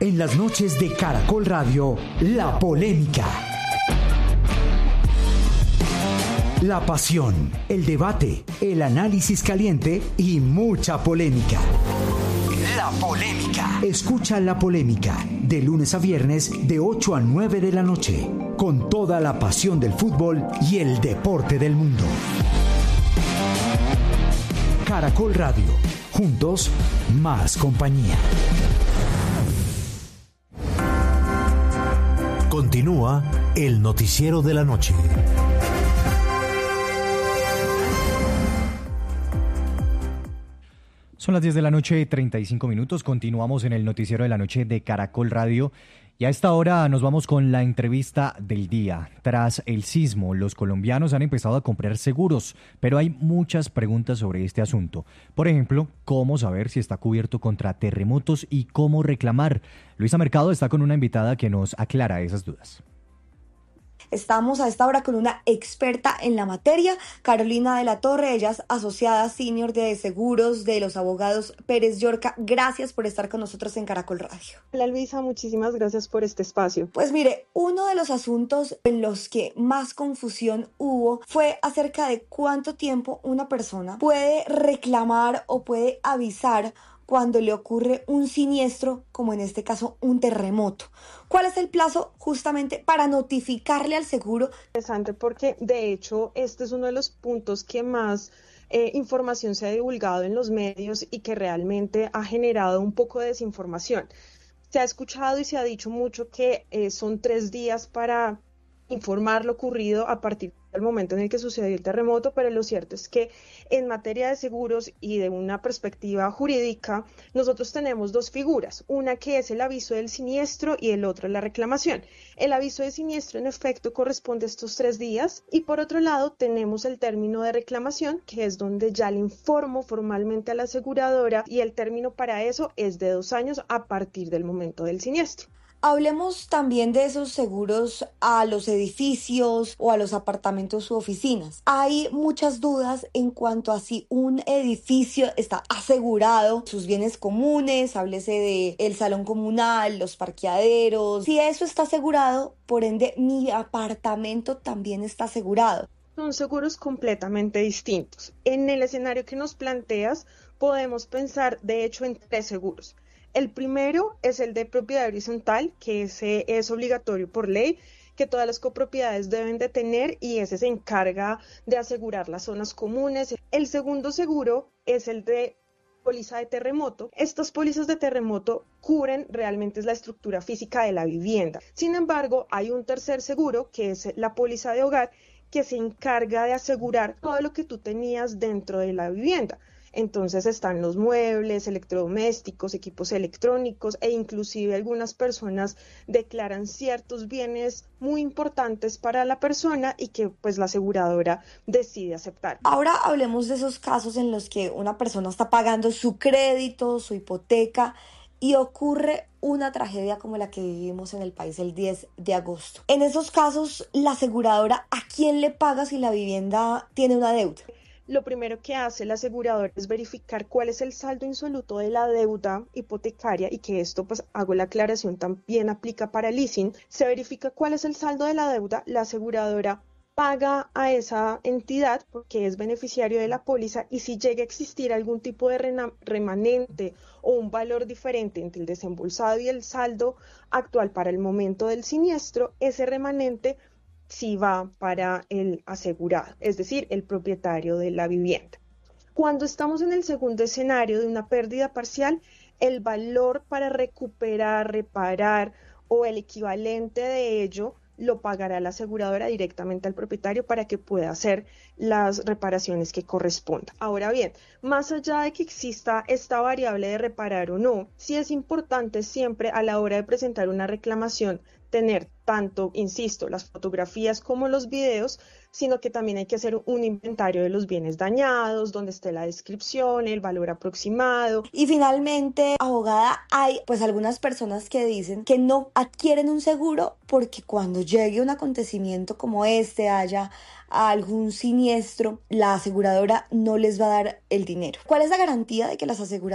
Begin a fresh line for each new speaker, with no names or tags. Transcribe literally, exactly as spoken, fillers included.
En las noches de Caracol Radio, La Polémica. La pasión, el debate, el análisis caliente y mucha polémica. La Polémica. Escucha La Polémica de lunes a viernes de ocho a nueve de la noche, con toda la pasión del fútbol y el deporte del mundo. Caracol Radio. Juntos, más compañía.
Continúa el noticiero de la noche.
Son las diez de la noche, treinta y cinco minutos. Continuamos en el noticiero de la noche de Caracol Radio. Y a esta hora nos vamos con la entrevista del día. Tras el sismo, los colombianos han empezado a comprar seguros, pero hay muchas preguntas sobre este asunto. Por ejemplo, ¿cómo saber si está cubierto contra terremotos y cómo reclamar? Luisa Mercado está con una invitada que nos aclara esas dudas.
Estamos a esta hora con una experta en la materia, Carolina de la Torre. Ella es asociada senior de seguros de los abogados Pérez Llorca. Gracias por estar con nosotros en Caracol Radio.
Hola Luisa, muchísimas gracias por este espacio.
Pues mire, uno de los asuntos en los que más confusión hubo fue acerca de cuánto tiempo una persona puede reclamar o puede avisar cuando le ocurre un siniestro, como en este caso un terremoto. ¿Cuál es el plazo justamente para notificarle al seguro?
Interesante, porque de hecho este es uno de los puntos que más eh, información se ha divulgado en los medios y que realmente ha generado un poco de desinformación. Se ha escuchado y se ha dicho mucho que eh, son tres días para informar lo ocurrido a partir del momento en el que sucedió el terremoto, pero lo cierto es que en materia de seguros y de una perspectiva jurídica, nosotros tenemos dos figuras, una que es el aviso del siniestro y el otro la reclamación. El aviso de siniestro en efecto corresponde a estos tres días y por otro lado tenemos el término de reclamación, que es donde ya le informo formalmente a la aseguradora y el término para eso es de dos años a partir del momento del siniestro.
Hablemos también de esos seguros a los edificios o a los apartamentos u oficinas. Hay muchas dudas en cuanto a si un edificio está asegurado, sus bienes comunes, háblese de el salón comunal, los parqueaderos. Si eso está asegurado, por ende mi apartamento también está asegurado.
Son seguros completamente distintos. En el escenario que nos planteas, podemos pensar de hecho en tres seguros. El primero es el de propiedad horizontal, que ese es obligatorio por ley, que todas las copropiedades deben de tener y ese se encarga de asegurar las zonas comunes. El segundo seguro es el de póliza de terremoto. Estas pólizas de terremoto cubren realmente la estructura física de la vivienda. Sin embargo, hay un tercer seguro, que es la póliza de hogar, que se encarga de asegurar todo lo que tú tenías dentro de la vivienda. Entonces están los muebles, electrodomésticos, equipos electrónicos e inclusive algunas personas declaran ciertos bienes muy importantes para la persona y que pues la aseguradora decide aceptar.
Ahora hablemos de esos casos en los que una persona está pagando su crédito, su hipoteca y ocurre una tragedia como la que vivimos en el país el diez de agosto. En esos casos, la aseguradora, ¿a quién le paga si la vivienda tiene una deuda?
Lo primero que hace el asegurador es verificar cuál es el saldo insoluto de la deuda hipotecaria y que esto, pues hago la aclaración, también aplica para el leasing. Se verifica cuál es el saldo de la deuda, la aseguradora paga a esa entidad porque es beneficiario de la póliza y si llega a existir algún tipo de rena- remanente o un valor diferente entre el desembolsado y el saldo actual para el momento del siniestro, ese remanente si va para el asegurado, es decir, el propietario de la vivienda. Cuando estamos en el segundo escenario de una pérdida parcial, el valor para recuperar, reparar o el equivalente de ello lo pagará la aseguradora directamente al propietario para que pueda hacer las reparaciones que correspondan. Ahora bien, más allá de que exista esta variable de reparar o no, sí es importante siempre a la hora de presentar una reclamación tener tanto, insisto, las fotografías como los videos, sino que también hay que hacer un inventario de los bienes dañados, donde esté la descripción, el valor aproximado.
Y finalmente, abogada, hay pues algunas personas que dicen que no adquieren un seguro porque cuando llegue un acontecimiento como este, haya algún siniestro, la aseguradora no les va a dar el dinero. ¿Cuál es la garantía de que las aseguradoras